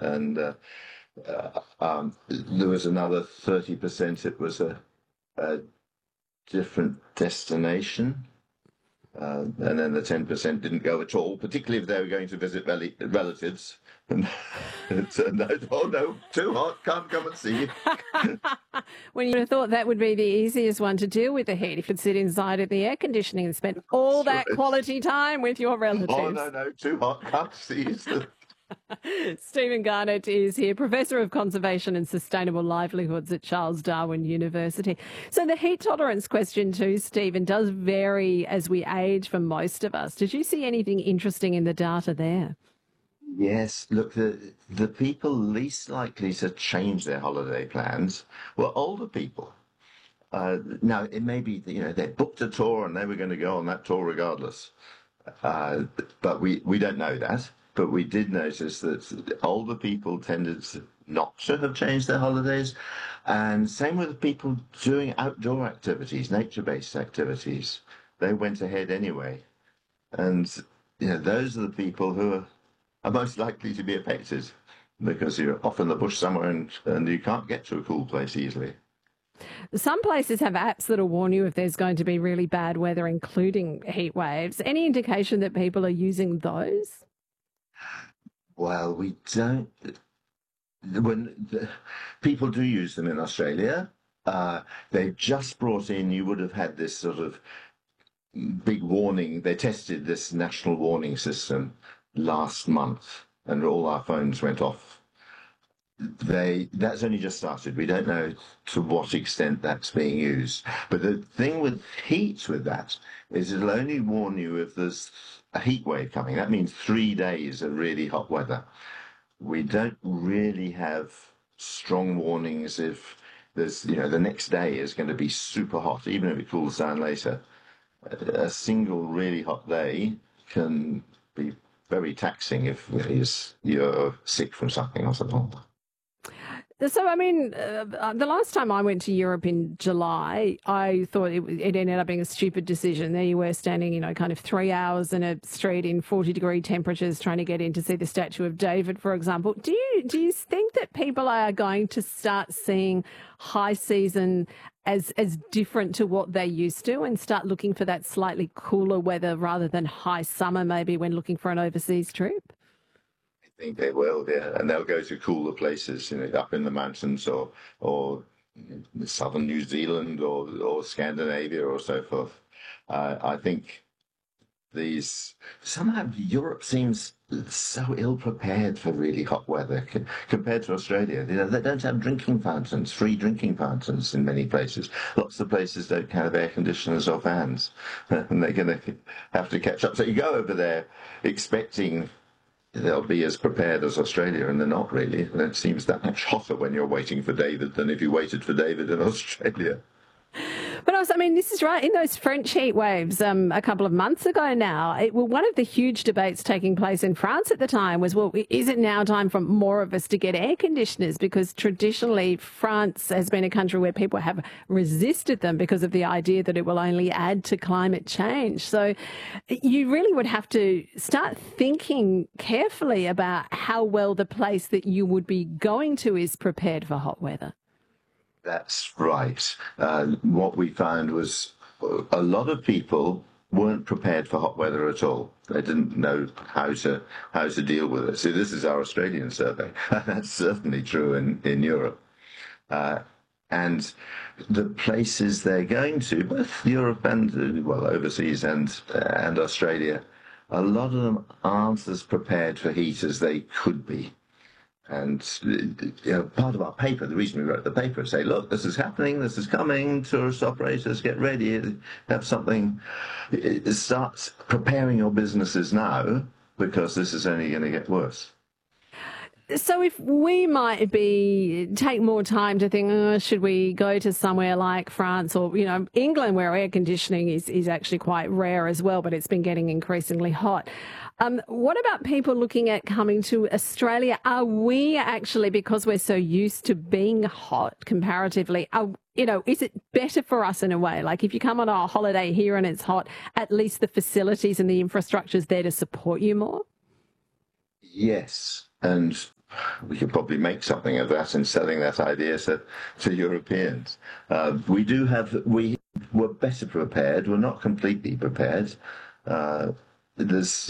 and there was another 30%. It was a different destination. And then the 10% didn't go at all, particularly if they were going to visit relatives. And it turned out, oh no, too hot, can't come and see you. When you would have thought that would be the easiest one to deal with the heat, if you could sit inside of the air conditioning and spend all that quality time with your relatives. Oh no, too hot, can't see you. Stephen Garnett is here, Professor of Conservation and Sustainable Livelihoods at Charles Darwin University. So the heat tolerance question too, Stephen, does vary as we age for most of us. Did you see anything interesting in the data there? Yes, look, the people least likely to change their holiday plans were older people. Now, it may be that, they booked a tour and they were going to go on that tour regardless. But we don't know that. But we did notice that older people tended not to have changed their holidays. And same with people doing outdoor activities, nature-based activities. They went ahead anyway. And those are the people who are most likely to be affected, because you're off in the bush somewhere and you can't get to a cool place easily. Some places have apps that'll warn you if there's going to be really bad weather, including heat waves. Any indication that people are using those? Well, we don't. People do use them in Australia. They've just brought in, you would have had this sort of big warning. They tested this national warning system last month and all our phones went off. That's only just started. We don't know to what extent that's being used. But the thing with heat with that is it'll only warn you if there's a heat wave coming. That means 3 days of really hot weather. We don't really have strong warnings if there's, the next day is going to be super hot, even if it cools down later. A single really hot day can be very taxing if you're sick from something or something. So, the last time I went to Europe in July, I thought it ended up being a stupid decision. There you were standing, kind of 3 hours in a street in 40-degree temperatures trying to get in to see the Statue of David, for example. Do you think that people are going to start seeing high season as different to what they used to and start looking for that slightly cooler weather rather than high summer maybe when looking for an overseas trip? I think they will, yeah, and they'll go to cooler places, up in the mountains or southern New Zealand or Scandinavia or so forth. I think somehow Europe seems so ill prepared for really hot weather compared to Australia. They don't have free drinking fountains in many places. Lots of places don't have air conditioners or fans, and they're going to have to catch up. So you go over there expecting they'll be as prepared as Australia, and they're not really. And it seems that much hotter when you're waiting for David than if you waited for David in Australia. But this is right. In those French heat waves a couple of months ago now, one of the huge debates taking place in France at the time was, is it now time for more of us to get air conditioners? Because traditionally, France has been a country where people have resisted them because of the idea that it will only add to climate change. So you really would have to start thinking carefully about how well the place that you would be going to is prepared for hot weather. That's right. What we found was a lot of people weren't prepared for hot weather at all. They didn't know how to deal with it. So this is our Australian survey. That's certainly true in Europe. And the places they're going to, both Europe and overseas and Australia, a lot of them aren't as prepared for heat as they could be. And part of our paper, the reason we wrote the paper, is say, look, this is happening, this is coming, tourist operators, get ready, have something. Start preparing your businesses now, because this is only going to get worse. So if we might take more time to think, should we go to somewhere like France or, England, where air conditioning is actually quite rare as well, but it's been getting increasingly hot. What about people looking at coming to Australia? Are we actually, because we're so used to being hot comparatively, is it better for us in a way? Like if you come on a holiday here and it's hot, at least the facilities and the infrastructure is there to support you more? Yes. And we could probably make something of that and selling that idea to Europeans. We were better prepared. We're not completely prepared. It's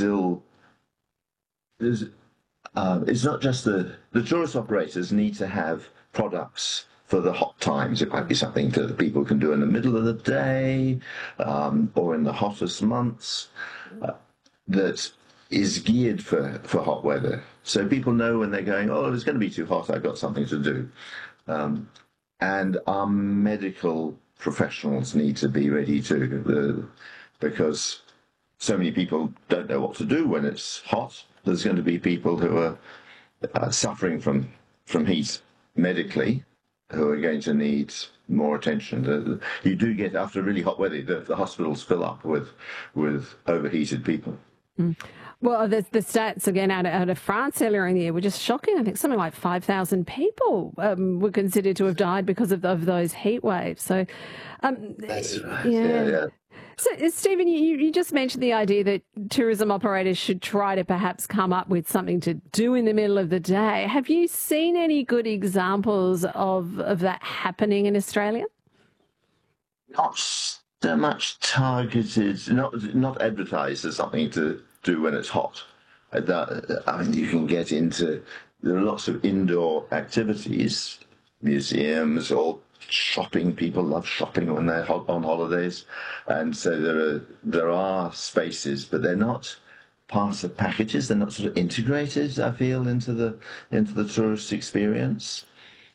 not just the tourist operators need to have products for the hot times. It might be something that people can do in the middle of the day or in the hottest months that is geared for hot weather. So people know when they're going, oh, it's going to be too hot, I've got something to do. And our medical professionals need to be ready too, because so many people don't know what to do when it's hot. There's going to be people who are suffering from heat medically, who are going to need more attention. You do get, after really hot weather, the hospitals fill up with overheated people. Mm. Well, the stats, again, out of France earlier in the year were just shocking. I think something like 5,000 people were considered to have died because of those heat waves. So, that's right. Yeah. So, Stephen, you just mentioned the idea that tourism operators should try to perhaps come up with something to do in the middle of the day. Have you seen any good examples of that happening in Australia? Not so much targeted, not advertised as something to do when it's hot. I mean, you can get into, there are lots of indoor activities, museums, or shopping. People love shopping when they're on holidays, and so there are spaces, but they're not part of packages. They're not sort of integrated, I feel, into the tourist experience.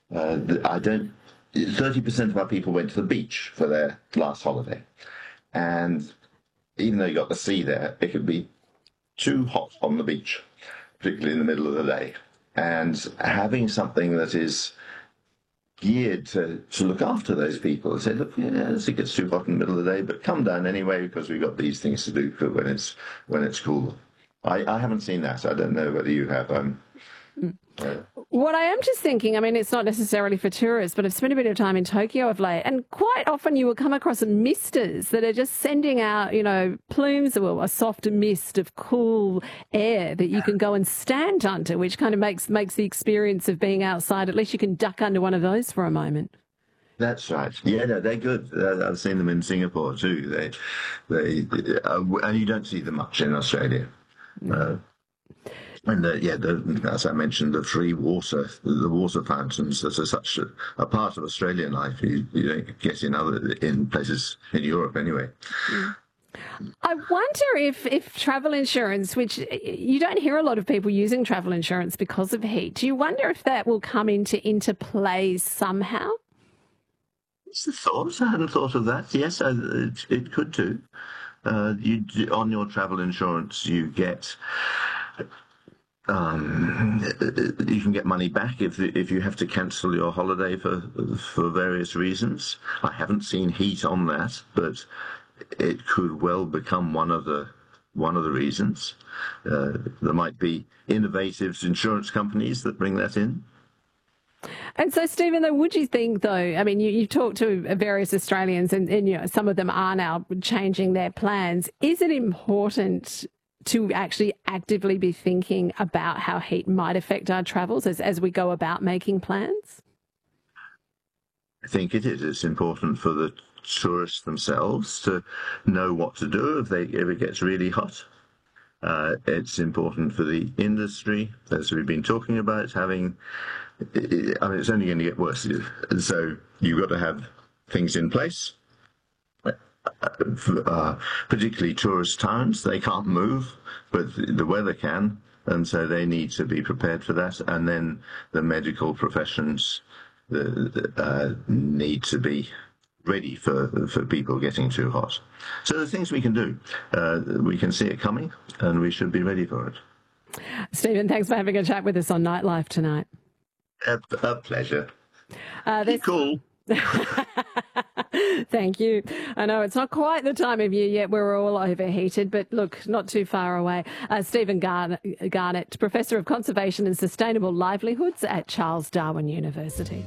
30% of our people went to the beach for their last holiday, and even though you got the sea there, it could be too hot on the beach, particularly in the middle of the day. And having something that is geared to look after those people and say, look, yes, it gets too hot in the middle of the day, but come down anyway because we've got these things to do for when it's cool. I haven't seen that. I don't know whether you have. What I am just thinking, I mean, it's not necessarily for tourists, but I've spent a bit of time in Tokyo of late, and quite often you will come across misters that are just sending out, plumes or a soft mist of cool air that you can go and stand under, which kind of makes the experience of being outside, at least you can duck under one of those for a moment. That's right. Yeah, no, they're good. I've seen them in Singapore too. And you don't see them much in Australia. And as I mentioned, the free water, the water fountains that are such a part of Australian life, you don't get in places in Europe anyway. I wonder if travel insurance, which you don't hear a lot of people using travel insurance because of heat, do you wonder if that will come into play somehow? It's the thought. I hadn't thought of that. Yes, it could do. On your travel insurance, you get. You can get money back if you have to cancel your holiday for various reasons. I haven't seen heat on that, but it could well become one of the reasons. There might be innovative insurance companies that bring that in. And so, Stephen, though, would you think, though, I mean, you've talked to various Australians and some of them are now changing their plans. Is it important to actually actively be thinking about how heat might affect our travels as we go about making plans? I think it is. It's important for the tourists themselves to know what to do if it gets really hot. It's important for the industry, as we've been talking about, it's only going to get worse. So you've got to have things in place. Particularly tourist towns, they can't move, but the weather can, and so they need to be prepared for that. And then the medical professions need to be ready for people getting too hot. So the things we can do, we can see it coming, and we should be ready for it. Stephen, thanks for having a chat with us on Nightlife tonight. A pleasure. Keep cool. Thank you. I know it's not quite the time of year yet where we're all overheated, but look, not too far away. Stephen Garnett, Professor of Conservation and Sustainable Livelihoods at Charles Darwin University.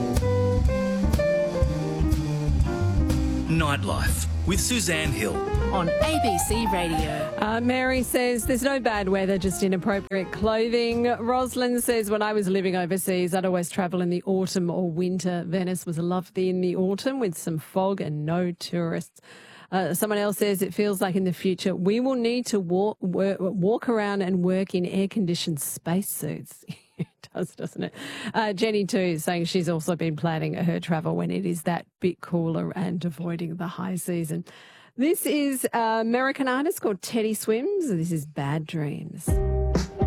Nightlife with Suzanne Hill on ABC Radio. Mary says there's no bad weather, just inappropriate clothing. Rosalind says when I was living overseas, I'd always travel in the autumn or winter. Venice was lovely in the autumn with some fog and no tourists. Someone else says it feels like in the future we will need to walk around and work in air-conditioned spacesuits. It does, doesn't it? Jenny too is saying she's also been planning her travel when it is that bit cooler and avoiding the high season. This is American artist called Teddy Swims. This is Bad Dreams.